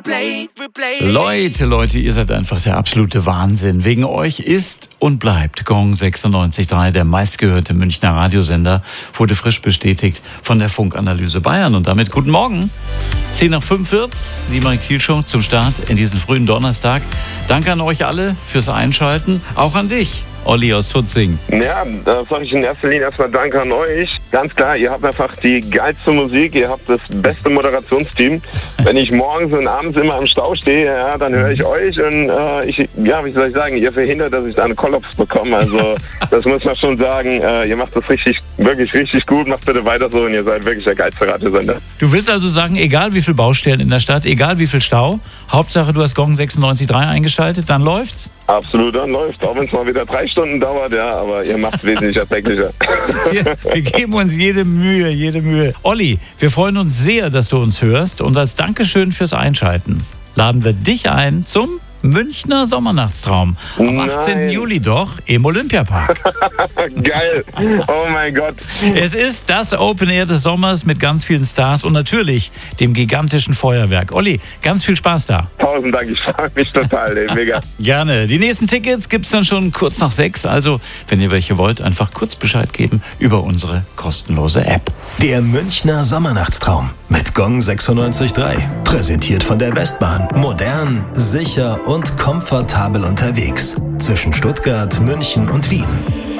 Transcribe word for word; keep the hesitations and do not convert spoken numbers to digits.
replay, replay. Leute, Leute, ihr seid einfach der absolute Wahnsinn. Wegen euch ist und bleibt Gong sechsundneunzig Komma drei der meistgehörte Münchner Radiosender, wurde frisch bestätigt von der Funkanalyse Bayern. Und damit guten Morgen. zehn nach fünf wird's, die Mike Thiel Show zum Start in diesen frühen Donnerstag. Danke an euch alle fürs Einschalten, auch an dich, Olli aus Tutzing. Ja, da sage ich in erster Linie erstmal Danke an euch. Ganz klar, ihr habt einfach die geilste Musik, ihr habt das beste Moderationsteam. Wenn ich morgens und abends immer im Stau stehe, ja, dann höre ich euch und äh, ich, ja, wie soll ich sagen, ihr verhindert, dass ich da einen Kollaps bekomme. Also das muss man schon sagen, äh, ihr macht das richtig, wirklich richtig gut, macht bitte weiter so und ihr seid wirklich der geilste Radiosender. Du willst also sagen, egal wie viele Baustellen in der Stadt, egal wie viel Stau, Hauptsache du hast Gong sechsundneunzig Komma drei eingeschaltet, dann läuft's? Absolut, dann läuft, auch wenn es mal wieder drei Stunden dauert, ja, aber ihr macht es wesentlich erträglicher. Wir, wir geben uns jede Mühe, jede Mühe. Olli, wir freuen uns sehr, dass du uns hörst und als Dankeschön fürs Einschalten laden wir dich ein zum Münchner Sommernachtstraum. Am achtzehnten Juli doch im Olympiapark. Geil. Oh mein Gott. Es ist das Open Air des Sommers mit ganz vielen Stars und natürlich dem gigantischen Feuerwerk. Olli, ganz viel Spaß da. Tausend Dank, ich freue mich total, ey, mega. Gerne. Die nächsten Tickets gibt's dann schon kurz nach sechs. Also, wenn ihr welche wollt, einfach kurz Bescheid geben über unsere kostenlose App. Der Münchner Sommernachtstraum mit Gong sechsundneunzig Komma drei. Präsentiert von der Westbahn. Modern, sicher und komfortabel unterwegs. Zwischen Stuttgart, München und Wien.